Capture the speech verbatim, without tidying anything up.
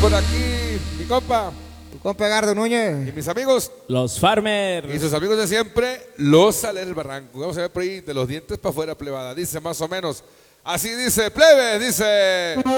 por aquí mi compa. Tu compa Gardo Núñez. Y mis amigos. Los Farmers. Y sus amigos de siempre, los Sales del Barranco. Vamos a ver por ahí de los dientes para afuera, plebada. Dice más o menos. Así dice, plebe, dice.